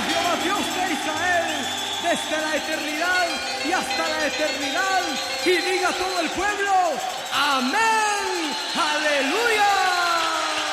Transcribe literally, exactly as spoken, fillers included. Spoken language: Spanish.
Jehová Dios de Israel desde la eternidad y hasta la eternidad. Y diga todo el pueblo.